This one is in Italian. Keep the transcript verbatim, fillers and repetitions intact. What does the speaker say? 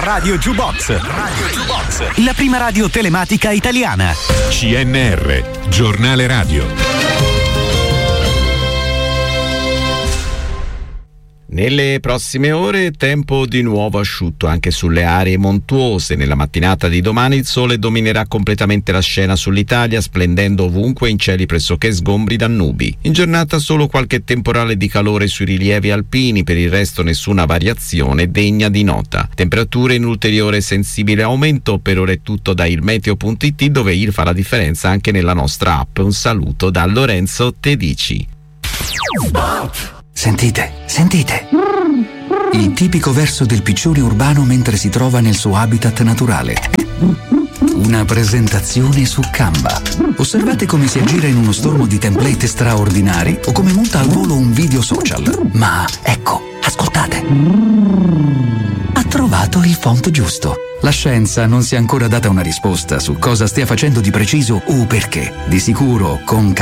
Radio Jukebox. Radio Jukebox. La prima radio telematica italiana. C N R, giornale radio. Nelle prossime ore tempo di nuovo asciutto anche sulle aree montuose. Nella mattinata di domani il sole dominerà completamente la scena sull'Italia, splendendo ovunque in cieli pressoché sgombri da nubi. In giornata solo qualche temporale di calore sui rilievi alpini, per il resto nessuna variazione degna di nota. Temperature in ulteriore sensibile aumento. Per ora è tutto da ilmeteo punto it, dove il fa la differenza anche nella nostra app. Un saluto da Lorenzo Tedici. Sentite, sentite. Il tipico verso del piccione urbano mentre si trova nel suo habitat naturale. Una presentazione su Canva. Osservate come si aggira in uno stormo di template straordinari o come monta al volo un video social. Ma ecco, ascoltate. Ha trovato il font giusto. La scienza non si è ancora data una risposta su cosa stia facendo di preciso o perché. Di sicuro con